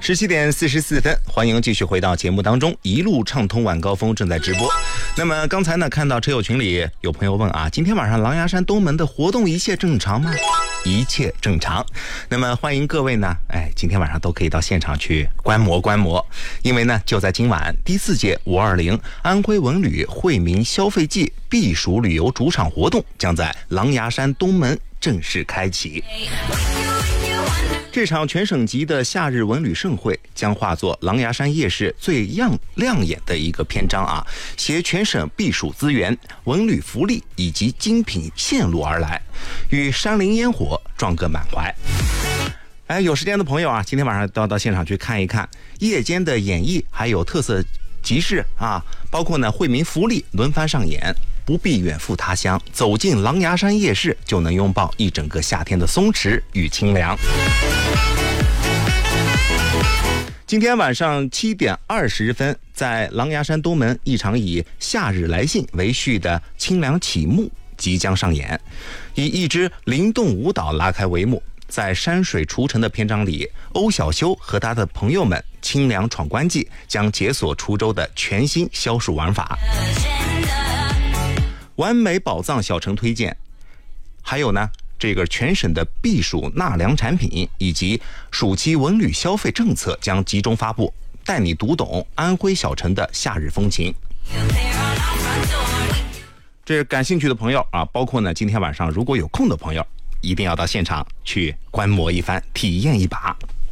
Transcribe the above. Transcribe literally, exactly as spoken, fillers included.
十七点四十四分，欢迎继续回到节目当中，一路畅通晚高峰正在直播。那么刚才呢，看到车友群里有朋友问啊，今天晚上狼牙山东门的活动一切正常吗？一切正常。那么欢迎各位呢，哎，今天晚上都可以到现场去观摩观摩，因为呢，就在今晚，第四届五二零安徽文旅惠民消费季避暑旅游主场活动将在狼牙山东门正式开启。这场全省级的夏日文旅盛会将化作狼牙山夜市最亮亮眼的一个篇章啊，携全省避暑资源、文旅福利以及精品线路而来，与山林烟火撞个满怀。哎，有时间的朋友啊，今天晚上都要到现场去看一看夜间的演艺，还有特色集市啊，包括呢惠民福利轮番上演。不必远赴他乡，走进狼牙山夜市就能拥抱一整个夏天的松弛与清凉。今天晚上七点二十分，在狼牙山东门，一场以夏日来信为序的清凉启幕即将上演，以一支灵动舞蹈拉开帷幕。在山水除尘的篇章里，欧小修和他的朋友们清凉闯关记将解锁滁州的全新消暑玩法。完美宝藏小城推荐，还有呢这个全省的避暑纳凉产品以及暑期文旅消费政策将集中发布，带你读懂安徽小城的夏日风情。这感兴趣的朋友啊，包括呢今天晚上如果有空的朋友，一定要到现场去观摩一番，体验一把。